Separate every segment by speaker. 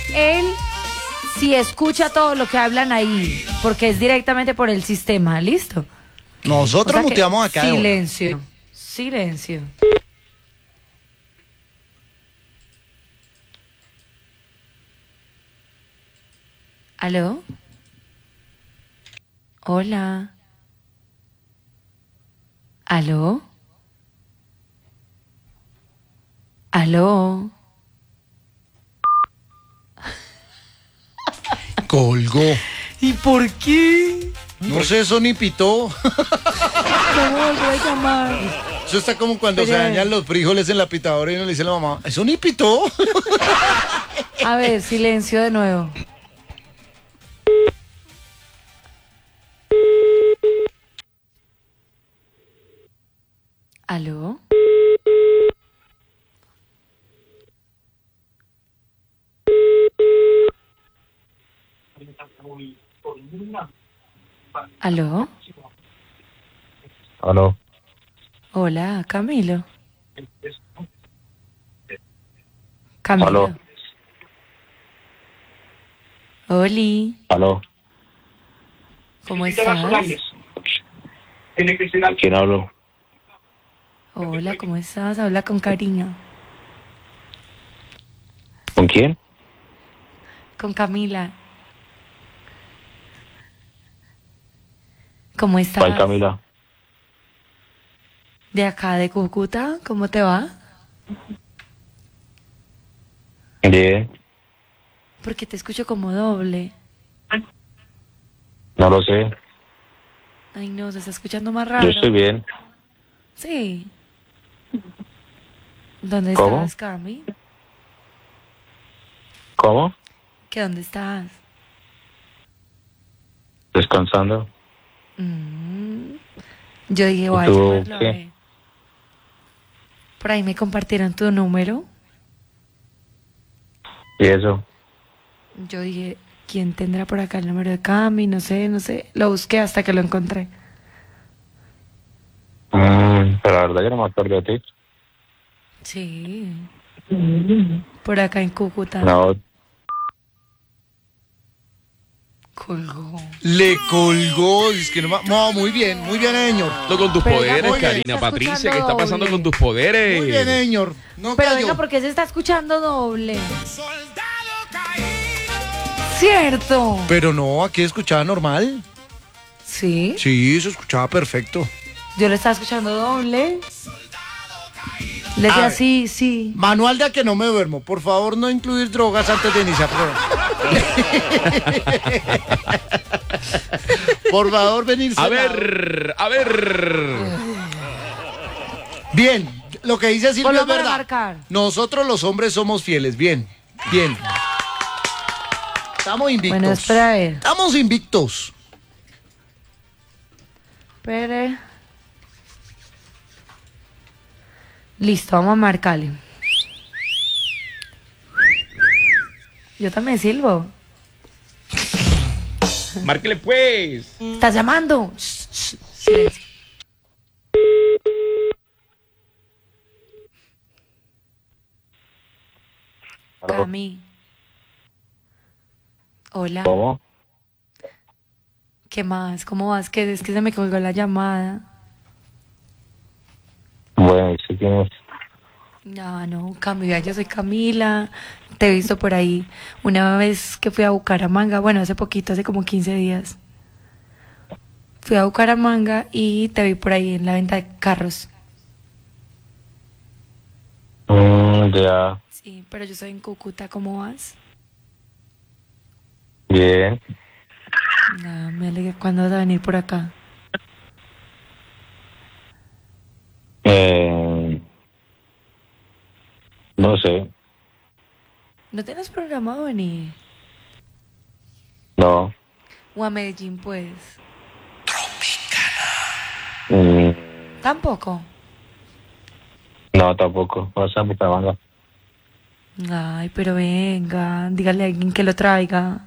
Speaker 1: él sí escucha todo lo que hablan ahí, porque es directamente por el sistema, ¿listo?
Speaker 2: Nosotros
Speaker 1: O sea que
Speaker 2: muteamos acá.
Speaker 1: silencio, silencio. ¿Aló? Hola. ¿Aló? ¿Aló?
Speaker 2: Colgó.
Speaker 1: ¿Y por qué?
Speaker 2: No sé, eso ni pitó.
Speaker 1: ¿Cómo volvió a llamar?
Speaker 2: Eso está como cuando
Speaker 1: Pero-
Speaker 2: se dañan los frijoles en la pitadora y uno le dice a la mamá, eso ni pitó.
Speaker 1: A ver, silencio de nuevo. ¿Aló? ¿Aló?
Speaker 3: Aló.
Speaker 1: Hola, Camilo. Camilo.
Speaker 3: Aló.
Speaker 1: Oli,
Speaker 3: Aló.
Speaker 1: ¿cómo estás?
Speaker 3: ¿Quién habló?
Speaker 1: Hola, ¿cómo estás? Habla con cariño.
Speaker 3: ¿Con quién?
Speaker 1: Con Camila. ¿Cómo estás?
Speaker 3: ¿Cuál Camila?
Speaker 1: De acá, de Cúcuta, ¿cómo te va?
Speaker 3: Bien.
Speaker 1: Porque te escucho como doble.
Speaker 3: No lo sé.
Speaker 1: Ay, no, se está escuchando más raro.
Speaker 3: Yo estoy bien.
Speaker 1: Sí. ¿Dónde
Speaker 3: ¿Cómo?
Speaker 1: estás, Cami?
Speaker 3: ¿Cómo?
Speaker 1: ¿Qué dónde estás?
Speaker 3: Descansando.
Speaker 1: Yo dije, voy a
Speaker 3: ¿Tú
Speaker 1: llamarlo a
Speaker 3: qué?
Speaker 1: ver. Por ahí me compartieron tu número.
Speaker 3: ¿Y eso?
Speaker 1: Yo dije, ¿quién tendrá por acá el número de Cami? No sé, no sé. Lo busqué hasta que lo encontré.
Speaker 3: Pero la verdad yo no me acuerdo de ti.
Speaker 1: Sí. Por acá en Cúcuta.
Speaker 3: No.
Speaker 1: Colgó.
Speaker 2: Le colgó. Es que no, muy bien, señor.
Speaker 4: Con tus
Speaker 1: Pero
Speaker 4: poderes,
Speaker 2: muy bien.
Speaker 4: Karina
Speaker 1: Está
Speaker 4: Patricia,
Speaker 1: escuchando
Speaker 4: ¿qué está pasando
Speaker 1: doble.
Speaker 4: con tus poderes?
Speaker 2: Muy bien, señor. No
Speaker 1: Pero
Speaker 2: cayó.
Speaker 1: venga, ¿por qué se está escuchando doble? Cierto.
Speaker 2: Pero no, aquí escuchaba normal.
Speaker 1: Sí.
Speaker 2: Sí, se escuchaba perfecto.
Speaker 1: Yo lo estaba escuchando doble. Le
Speaker 2: A
Speaker 1: decía
Speaker 2: ver.
Speaker 1: sí, sí.
Speaker 2: Manual de a que no me duermo. Por favor, no incluir drogas antes de iniciar programa. Por favor, venirse.
Speaker 4: A ver.
Speaker 2: Bien, lo que dice Silvia es
Speaker 1: Volvamos a
Speaker 2: verdad.
Speaker 1: marcar.
Speaker 2: Nosotros los hombres somos fieles. Bien. Estamos invictos.
Speaker 1: Bueno, espera a ver.
Speaker 2: Estamos invictos.
Speaker 1: Espere. Listo, vamos a marcarle. Yo también silbo.
Speaker 4: Márquele pues.
Speaker 1: ¿Estás llamando? Shh, shh, silencio.
Speaker 3: Aló.
Speaker 1: Cami. Hola.
Speaker 3: ¿Cómo?
Speaker 1: ¿Qué más? ¿Cómo vas? Que es que se me colgó la llamada.
Speaker 3: Bueno, ¿y si tienes?
Speaker 1: No, Camila, yo soy Camila. Te he visto por ahí una vez que fui a Bucaramanga. Bueno, hace poquito, hace como 15 días. Fui a Bucaramanga y te vi por ahí en la venta de carros.
Speaker 3: Ya.
Speaker 1: Sí, pero yo soy en Cúcuta. ¿Cómo vas?
Speaker 3: Bien.
Speaker 1: Me alegra. ¿Cuándo vas a venir por acá?
Speaker 3: No sé.
Speaker 1: ¿No tienes programado venir?
Speaker 3: No.
Speaker 1: O a Medellín, pues.
Speaker 3: Mm,
Speaker 1: Tampoco.
Speaker 3: no, tampoco. No sé, Bucaramanga.
Speaker 1: Ay, pero venga, dígale a alguien que lo traiga.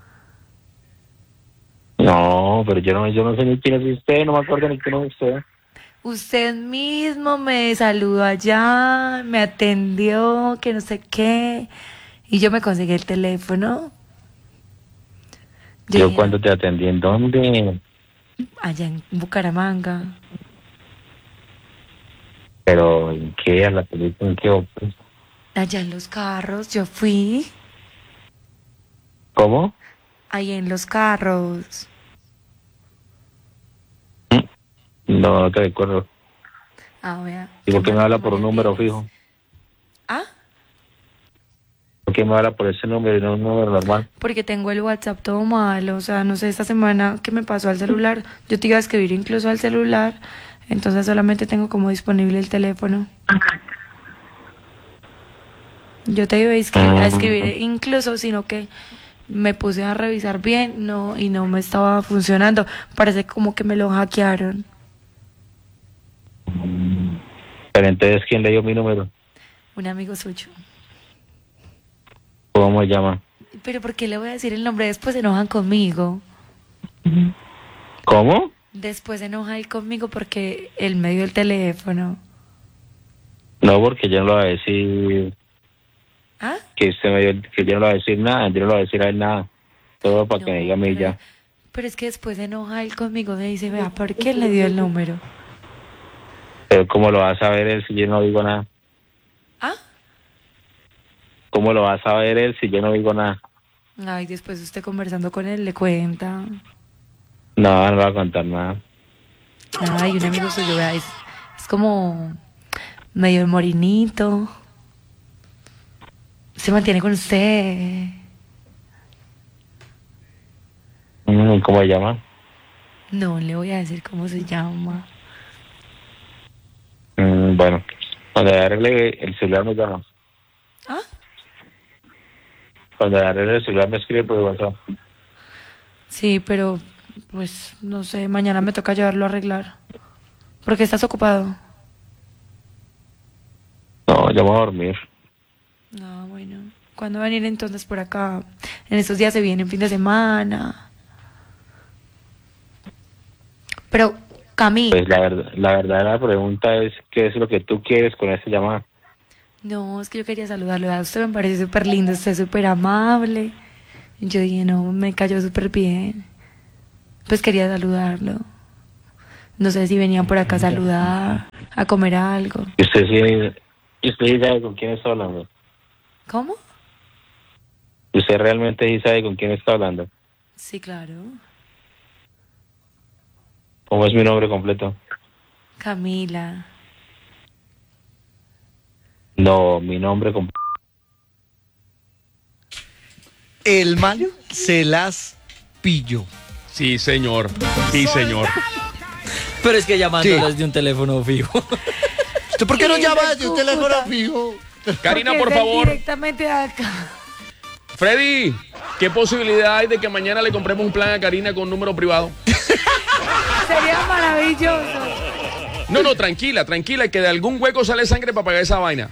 Speaker 3: No, pero yo no sé ni quién es usted, no me acuerdo ni quién es usted.
Speaker 1: Usted mismo me saludó allá, me atendió, que no sé qué. Y yo me conseguí el teléfono.
Speaker 3: Yo
Speaker 1: dije,
Speaker 3: cuando te atendí, ¿en dónde?
Speaker 1: allá en Bucaramanga.
Speaker 3: Pero, ¿en qué? ¿A la película? ¿En qué? Pues,
Speaker 1: Allá en los carros, yo fui.
Speaker 3: ¿cómo?
Speaker 1: Ahí en los carros.
Speaker 3: No, no te recuerdo.
Speaker 1: Ah, vea.
Speaker 3: ¿Y por qué me habla por un
Speaker 1: María
Speaker 3: número
Speaker 1: Díaz.
Speaker 3: fijo?
Speaker 1: Ah,
Speaker 3: ¿Por qué me habla por ese número y no un número normal?
Speaker 1: porque tengo el WhatsApp todo mal. O sea, no sé, esta semana que me pasó al celular, yo te iba a escribir incluso al celular. Entonces solamente tengo como disponible el teléfono. Yo te iba a escribir incluso, sino que me puse a revisar bien, no, y no me estaba funcionando. Parece como que me lo hackearon.
Speaker 3: Pero entonces, ¿quién le dio mi número?
Speaker 1: Un amigo suyo.
Speaker 3: ¿Cómo se llama?
Speaker 1: Pero ¿por qué le voy a decir el nombre? Después se enojan conmigo.
Speaker 3: ¿Cómo?
Speaker 1: Después se enoja él conmigo porque él me dio el teléfono.
Speaker 3: No, porque yo no le voy a decir
Speaker 1: ¿Ah?
Speaker 3: que usted me dio, que yo no le voy a decir nada, yo no le voy a decir a él nada. Todo para que me diga a mí ya.
Speaker 1: Pero es que después se enoja él conmigo, me dice, vea, ¿por qué le dio el número?
Speaker 3: Pero ¿cómo lo va a saber él si yo no digo nada?
Speaker 1: ¿Ah?
Speaker 3: ¿Cómo lo va a saber él si yo no digo nada?
Speaker 1: Ay, después usted conversando con él le cuenta.
Speaker 3: No, no va a contar nada.
Speaker 1: Ay, un amigo suyo, vea, es como medio morinito. Se mantiene con usted.
Speaker 3: ¿Cómo se llama?
Speaker 1: No le voy a decir cómo se llama.
Speaker 3: Bueno, cuando le arregle el celular me llama.
Speaker 1: ¿Ah?
Speaker 3: Cuando le arregle el celular me escribe por WhatsApp.
Speaker 1: Sí, pero pues no sé, mañana me toca llevarlo a arreglar. ¿Por qué estás ocupado?
Speaker 3: No, ya voy a dormir.
Speaker 1: No, bueno. ¿Cuándo van a ir entonces por acá? En estos días se viene fin de semana. Pero, Cami,
Speaker 3: Pues la verdadera pregunta es, ¿qué es lo que tú quieres con esta llamada?
Speaker 1: no, es que yo quería saludarlo. A usted me parece súper lindo, usted es súper amable. Y yo dije, no, me cayó súper bien. Pues quería saludarlo. No sé si venían por acá a saludar, a comer algo.
Speaker 3: Y usted sí sabe con quién está hablando.
Speaker 1: ¿Cómo?
Speaker 3: Usted realmente sí sabe con quién está hablando.
Speaker 1: Sí, claro.
Speaker 3: ¿Cómo es mi nombre completo?
Speaker 1: Camila.
Speaker 3: No, mi nombre completo.
Speaker 2: El man se las pilló.
Speaker 4: Sí, señor. Sí, señor.
Speaker 5: Pero es que llamándolo
Speaker 2: Sí.
Speaker 5: desde un teléfono fijo.
Speaker 2: ¿Usted por qué no
Speaker 1: Sí,
Speaker 2: llama
Speaker 1: de
Speaker 2: desde un
Speaker 1: Cúcuta.
Speaker 2: teléfono fijo?
Speaker 4: Karina,
Speaker 1: Porque
Speaker 4: por
Speaker 1: es él
Speaker 4: favor.
Speaker 1: directamente de acá.
Speaker 4: Freddy, ¿qué posibilidad hay de que mañana le compremos un plan a Karina con número privado?
Speaker 1: Sería maravilloso.
Speaker 4: No, no, tranquila, tranquila, que de algún hueco sale sangre para pagar esa vaina.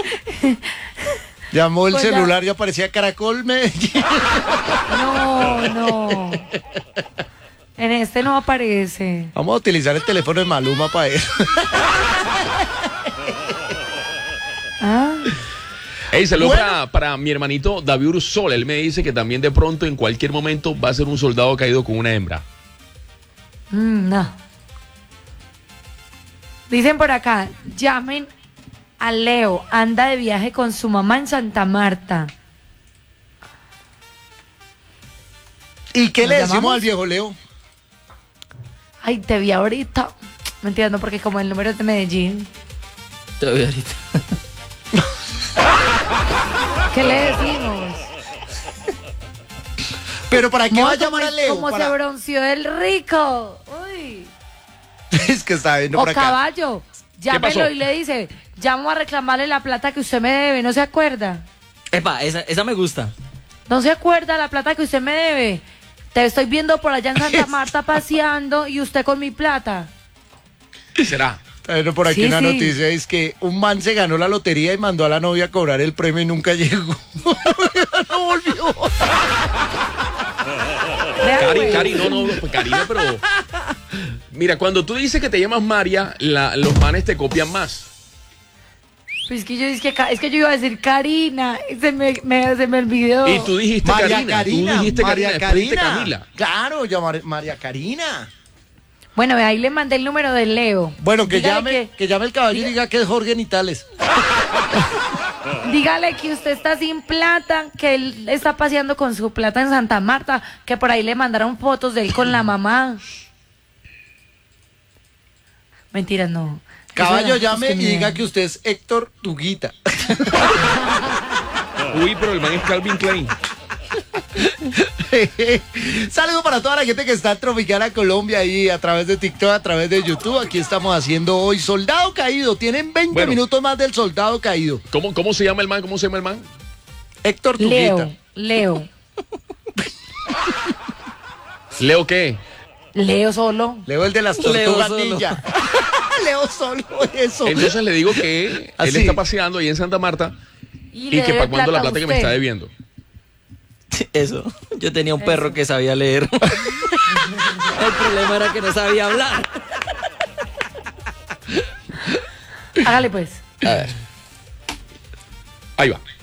Speaker 2: Llamó el
Speaker 1: Pues ya.
Speaker 2: celular y aparecía Caracol Medellín.
Speaker 1: No, no. En este no aparece.
Speaker 2: Vamos a utilizar el teléfono de Maluma para eso.
Speaker 1: Ah,
Speaker 4: Ey, saludos
Speaker 2: Bueno.
Speaker 4: para mi hermanito David Ursol. Él me dice que también de pronto, en cualquier momento, va a ser un soldado caído con una hembra.
Speaker 1: no. Dicen por acá, llamen a Leo, anda de viaje con su mamá en Santa Marta.
Speaker 2: ¿Y qué
Speaker 1: ¿Nos
Speaker 2: le decimos
Speaker 1: llamamos?
Speaker 2: al viejo Leo?
Speaker 1: Ay, te vi ahorita. Mentira, no, porque como el número es de Medellín.
Speaker 5: Te voy ahorita.
Speaker 1: ¿Qué le decimos?
Speaker 2: ¿Pero para qué va a
Speaker 1: Moto,
Speaker 2: llamar a Leo?
Speaker 1: ¿Cómo se bronceó el rico? Uy.
Speaker 2: Es que está viendo
Speaker 1: O
Speaker 2: por acá.
Speaker 1: caballo, llámelo
Speaker 4: pasó?
Speaker 1: y le dice, llamo a reclamarle la plata que usted me debe, ¿no se acuerda?
Speaker 5: Epa, esa me gusta.
Speaker 1: ¿No se acuerda la plata que usted me debe? Te estoy viendo por allá en Santa Marta paseando y usted con mi plata.
Speaker 4: ¿Será?
Speaker 2: Está viendo por aquí
Speaker 1: Sí,
Speaker 2: una
Speaker 1: sí.
Speaker 2: noticia, es que un man se ganó la lotería y mandó a la novia a cobrar el premio y nunca llegó. No volvió.
Speaker 1: Vea, pues.
Speaker 4: Cari, no, pues, Karina, pero... Mira, cuando tú dices que te llamas María, los manes te copian más.
Speaker 1: Pues es que yo dije es que yo iba a decir Karina, se me olvidó.
Speaker 4: Y tú dijiste Karina. Tú dijiste
Speaker 2: María
Speaker 4: Karina, después dijiste
Speaker 2: Karina.
Speaker 4: Camila.
Speaker 2: Claro, María Karina.
Speaker 1: Bueno, ahí le mandé el número de Leo.
Speaker 2: Bueno, que
Speaker 1: Dígale
Speaker 2: llame el caballero y diga que es Jorge Nitales.
Speaker 1: Dígale que usted está sin plata, que él está paseando con su plata en Santa Marta, que por ahí le mandaron fotos de él con la mamá. Mentiras, no.
Speaker 2: Caballo,
Speaker 1: Eso era,
Speaker 2: llame
Speaker 1: es
Speaker 2: y
Speaker 1: que
Speaker 2: diga
Speaker 1: me-
Speaker 2: que usted es Héctor Tuguita.
Speaker 4: Uy, pero el man es Calvin Klein.
Speaker 2: Saludos para toda la gente que está en Tropicana Colombia ahí a través de TikTok, a través de YouTube. Aquí estamos haciendo hoy Soldado Caído. Tienen 20
Speaker 4: Bueno.
Speaker 2: minutos más del Soldado Caído.
Speaker 4: ¿Cómo se llama el man? ¿Cómo se llama el man?
Speaker 2: Héctor Tuguita.
Speaker 1: Leo
Speaker 4: ¿Leo qué?
Speaker 1: solo.
Speaker 2: Leo el de las
Speaker 5: Leo
Speaker 2: tortugas
Speaker 5: solo.
Speaker 2: ninja. Leo solo eso.
Speaker 4: Entonces le digo que él
Speaker 2: Así.
Speaker 4: está paseando ahí en Santa Marta y
Speaker 1: le
Speaker 4: que
Speaker 1: debe
Speaker 4: para cuando la
Speaker 1: a
Speaker 4: plata que me
Speaker 1: usted.
Speaker 4: está debiendo.
Speaker 5: Eso. Yo tenía un perro que sabía leer. El problema era que no sabía hablar.
Speaker 1: Hágale pues.
Speaker 5: A ver.
Speaker 4: Ahí va.